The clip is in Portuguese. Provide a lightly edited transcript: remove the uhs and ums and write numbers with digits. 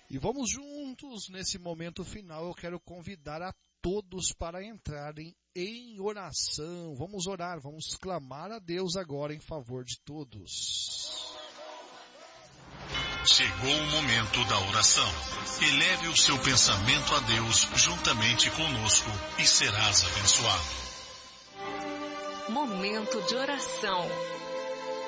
E vamos juntos, nesse momento final, eu quero convidar a todos para entrarem em oração. Vamos orar, vamos clamar a Deus agora em favor de todos. Chegou o momento da oração. Eleve o seu pensamento a Deus juntamente conosco e serás abençoado. Momento de oração.